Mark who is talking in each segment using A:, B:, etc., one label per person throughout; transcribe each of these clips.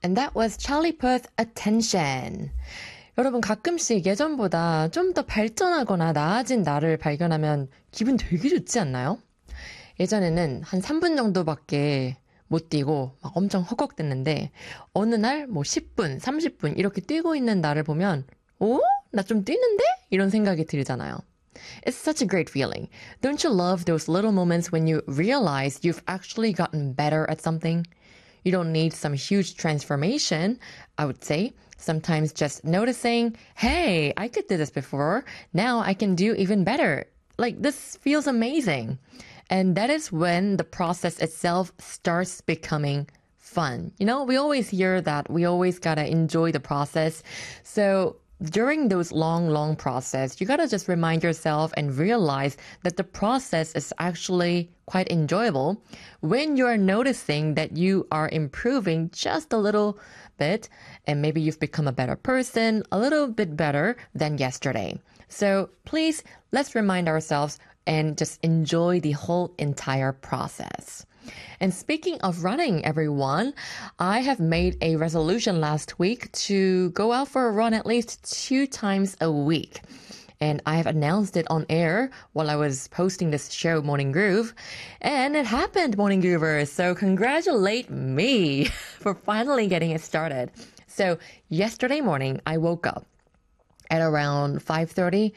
A: And that was Charlie Puth Attention. 여러분 가끔씩 예전보다 좀 더 발전하거나 나아진 나를 발견하면 기분 되게 좋지 않나요? 예전에는 한 3분 정도밖에 못 뛰고 막 엄청 헉헉댔는데 어느 날 뭐 10분, 30분 이렇게 뛰고 있는 나를 보면 오? 나 좀 뛰는데? 이런 생각이 들잖아요. It's such a great feeling. Don't you love those little moments when you realize you've actually gotten better at something? You don't need some huge transformation, I would say. Sometimes just noticing, hey, I could do this before. Now I can do even better. Like, this feels amazing. And that is when the process itself starts becoming fun. You know, we always hear that we always gotta enjoy the process. So during those long process, you gotta just remind yourself and realize that the process is actually quite enjoyable when you're noticing that you are improving just a little bit and maybe you've become a better person, a little bit better than yesterday. So please, let's remind ourselves and just enjoy the whole entire process. And speaking of running, everyone, I have made a resolution last week to go out for a run at least 2 times a week. And I have announced it on air while I was posting this show, Morning Groove. And it happened, Morning Groovers. So congratulate me for finally getting it started. So yesterday morning, I woke up at around 5:30.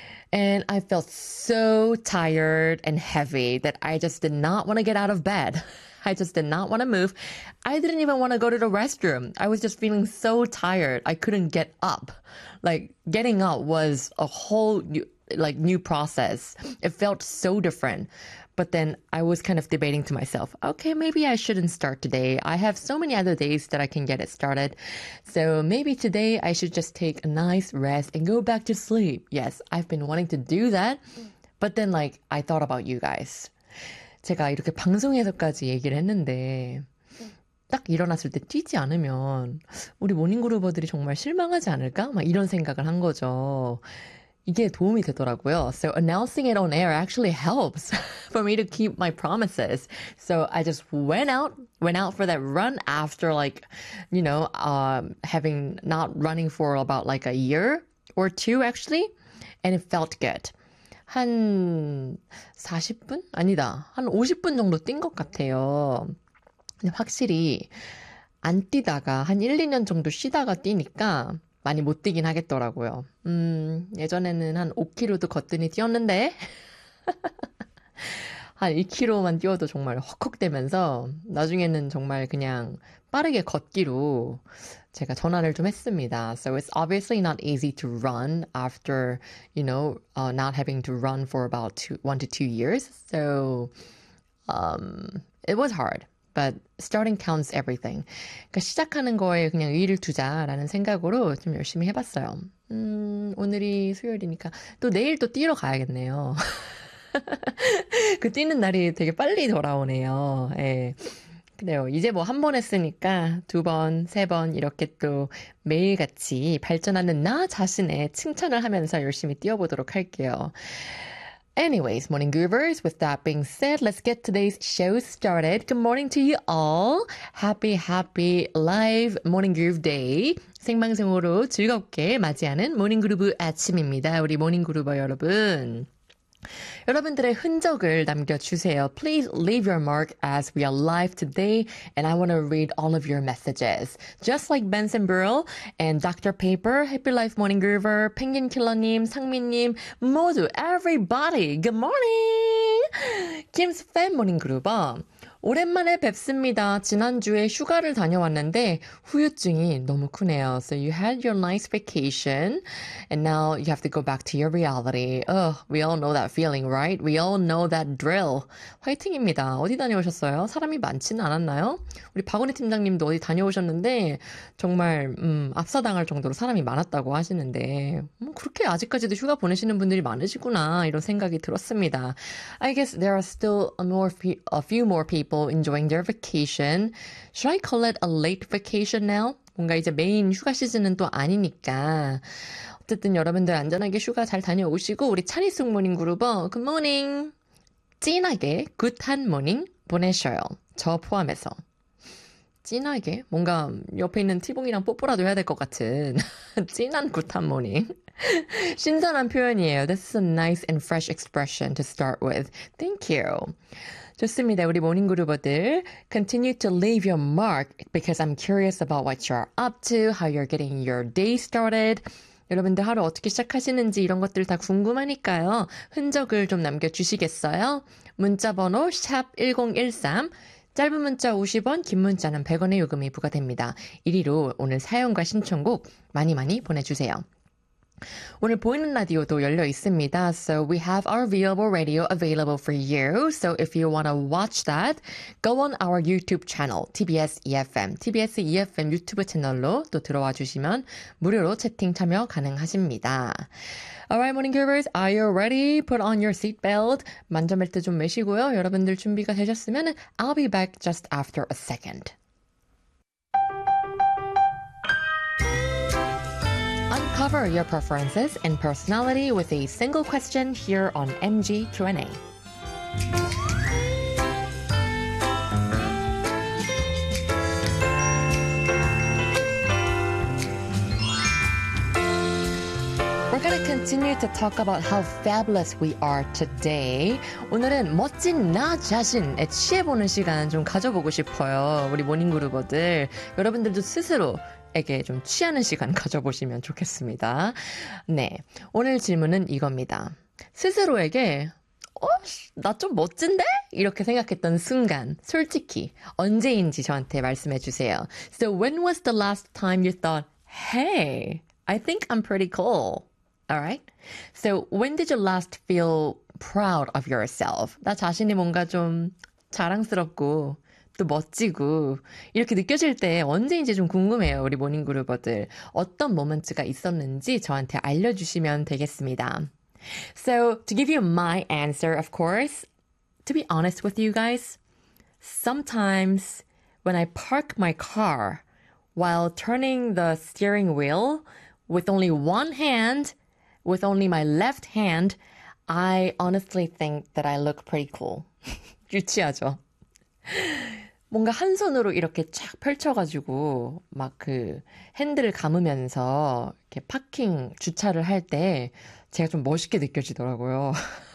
A: And I felt so tired and heavy that I just did not want to get out of bed. I just did not want to move. I didn't even want to go to the restroom. I was just feeling so tired. I couldn't get up. Like, getting up was a whole new process. It felt so different. But then I was kind of debating to myself, okay, maybe I shouldn't start today. I have so many other days that I can get it started. So maybe today I should just take a nice rest and go back to sleep. Yes, I've been wanting to do that. But then I thought about you guys. 제가 이렇게 방송에서까지 얘기를 했는데 딱 일어났을 때 뛰지 않으면 우리 모닝그루버들이 정말 실망하지 않을까? 막 이런 생각을 한 거죠. 이게 도움이 되더라고요. So announcing it on air actually helps for me to keep my promises. So I just went out for that run after having not running for about a year or 2 actually. And it felt good. 한 40분? 아니다. 한 50분 정도 뛴 것 같아요. 근데 확실히 안 뛰다가 한 1, 2년 정도 쉬다가 뛰니까 많이 못 뛰긴 하겠더라고요. 예전에는 한 5km도 거뜬히 뛰었는데 한 2km만 뛰어도 정말 헉헉대면서 나중에는 정말 그냥 빠르게 걷기로 제가 전환을 좀 했습니다. So it's obviously not easy to run after, not having to run for about 1 to 2 years. So it was hard. But starting counts everything. 그러니까 시작하는 거에 그냥 의의를 두자라는 생각으로 좀 열심히 해봤어요. 오늘이 수요일이니까 또 내일 또 뛰러 가야겠네요. 그 뛰는 날이 되게 빨리 돌아오네요. 예. 그래요. 이제 뭐 한 번 했으니까 2번, 3번 이렇게 또 매일같이 발전하는 나 자신의 칭찬을 하면서 열심히 뛰어보도록 할게요. Anyways, Morning Groovers, with that being said, let's get today's show started. Good morning to you all. Happy live Morning Groove Day. 생방송으로 즐겁게 맞이하는 모닝 그루브 아침입니다. 우리 모닝 그루버 여러분. 여러분들의 흔적을 남겨주세요. Please leave your mark as we are live today, and I want to read all of your messages. Just like Benson Burrell and Dr. Paper, Happy Life Morning Groover, 펭귄 킬러님, 상민님, 모두 everybody, good morning! Kim's Fan Morning Groover. 오랜만에 뵙습니다. 지난주에 휴가를 다녀왔는데 후유증이 너무 크네요. So you had your nice vacation and now you have to go back to your reality. We all know that feeling, right? We all know that drill. 화이팅입니다. 어디 다녀오셨어요? 사람이 많지는 않았나요? 우리 박은희 팀장님도 어디 다녀오셨는데 정말 압사당할 정도로 사람이 많았다고 하시는데 그렇게 아직까지도 휴가 보내시는 분들이 많으시구나 이런 생각이 들었습니다. I guess there are still a few more people enjoying their vacation. Should I call it a late vacation now? 뭔가 이제 메인 휴가 시즌은 또 아니니까. 어쨌든 여러분들 안전하게 휴가 잘 다녀오시고 우리 차리숙 모닝 그루버 굿모닝. 진하게 굿한 모닝 보내셔요. 저 포함해서. 진하게 뭔가 옆에 있는 티봉이랑 뽀뽀라도 해야 될 것 같은 진한 굿한 모닝. 신선한 표현이에요. This is a nice and fresh expression to start with. Thank you. 좋습니다. 우리 모닝그루버들 continue to leave your mark because I'm curious about what you're up to, how you're getting your day started. 여러분들 하루 어떻게 시작하시는지 이런 것들 다 궁금하니까요. 흔적을 좀 남겨주시겠어요? 문자번호 샵1013 짧은 문자 50원, 긴 문자는 100원의 요금이 부과됩니다. 1위로 오늘 사연과 신청곡 많이 보내주세요. 오늘 보이는 라디오도 열려 있습니다. So we have our VO radio available for you. So if you want to watch that, go on our YouTube channel, TBS EFM. TBS EFM 유튜브 채널로 또 들어와 주시면 무료로 채팅 참여 가능하십니다. Alright, morning givers, are you ready? Put on your seatbelt. 만져멜트 좀 매시고요. 여러분들 준비가 되셨으면 I'll be back just after a second. Uncover your preferences and personality with a single question here on MG Q&A. We're going to continue to talk about how fabulous we are today. 오늘은 멋진 나 자신에 취해보는 시간 좀 가져보고 싶어요. 우리 모닝그루버들. 여러분들도 스스로 에게 좀 취하는 시간 가져보시면 좋겠습니다. 네, 오늘 질문은 이겁니다. 스스로에게 나 좀 멋진데? 이렇게 생각했던 순간 솔직히 언제인지 저한테 말씀해 주세요. So when was the last time you thought, hey, I think I'm pretty cool? Alright? So when did you last feel proud of yourself? 나 자신이 뭔가 좀 자랑스럽고 또 멋지고 이렇게 느껴질 때 언제인지 좀 궁금해요. 우리 모닝그루버들. 어떤 모먼트가 있었는지 저한테 알려주시면 되겠습니다. So, to give you my answer, of course, to be honest with you guys, sometimes when I park my car while turning the steering wheel with only one hand, with only my left hand, I honestly think that I look pretty cool. 유치하죠? 뭔가 한 손으로 이렇게 쫙 펼쳐가지고 막 그 핸들을 감으면서 이렇게 파킹 주차를 할 때 제가 좀 멋있게 느껴지더라고요.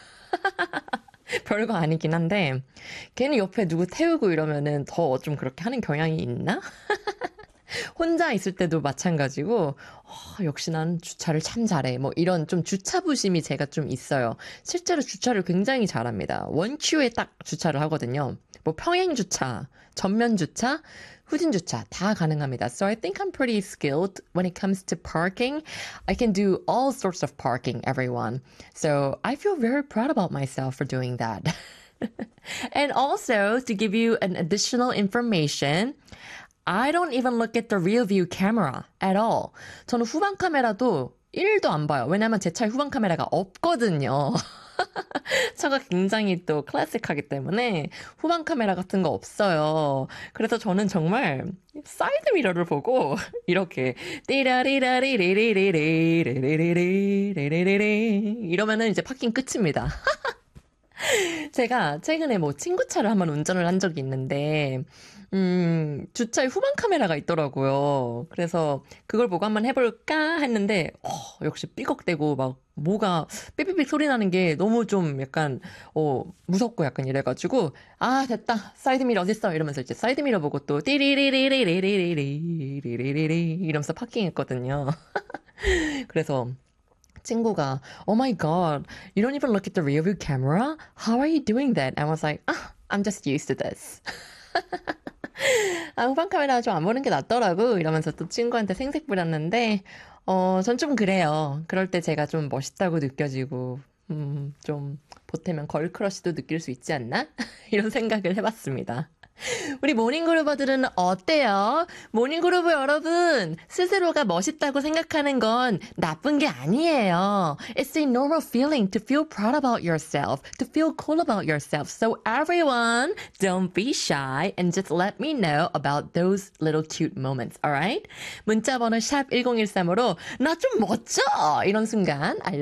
A: 별거 아니긴 한데 괜히 옆에 누구 태우고 이러면은 더 좀 그렇게 하는 경향이 있나? 혼자 있을 때도 마찬가지고 역시 난 주차를 참 잘해. 뭐 이런 좀 주차부심이 제가 좀 있어요. 실제로 주차를 굉장히 잘합니다. 원큐에 딱 주차를 하거든요. 뭐 평행 주차, 전면 주차, 후진 주차 다 가능합니다. So I think I'm pretty skilled when it comes to parking. I can do all sorts of parking, everyone. So I feel very proud about myself for doing that. And also, to give you an additional information, I don't even look at the rear view camera at all. 저는 후방 카메라도 1도 안 봐요. 왜냐면 제 차에 후방 카메라가 없거든요. 차가 굉장히 또 클래식하기 때문에 후방 카메라 같은 거 없어요. 그래서 저는 정말 사이드 미러를 보고 이렇게 띠라리라리리리리리리리리리리리리 이러면은 이제 파킹 끝입니다. 제가 최근에 뭐 친구 차를 한번 운전을 한 적이 있는데 주차에 후방 카메라가 있더라고요. 그래서 그걸 보고 한번 해볼까 했는데 역시 삐걱대고 막 뭐가 삐삐삐 소리 나는 게 너무 좀 약간 무섭고 약간 이래가지고 아 됐다 사이드미러 어딨어 이러면서 이제 사이드미러 보고 또 띠리리리리리리리리리리리리 이러면서 파킹했거든요. 그래서 친구가 Oh my god, you don't even look at the rear view camera? How are you doing that? I was like, I'm just used to this. 후방 카메라 좀 안 보는 게 낫더라고 이러면서 또 친구한테 생색 부렸는데 전 좀 그래요. 그럴 때 제가 좀 멋있다고 느껴지고 좀 보태면 걸크러쉬도 느낄 수 있지 않나? 이런 생각을 해봤습니다. 우리 모닝그루버들은 어때요? 모닝그루버 여러분, 스스로가 멋있다고 생각하는 건 나쁜 게 아니에요. It's a normal feeling to feel proud about yourself, to feel cool about yourself. So everyone, don't be shy and just let me know about those little cute moments, alright? 문자번호 샵 1013으로 나 좀 멋져! 이런 순간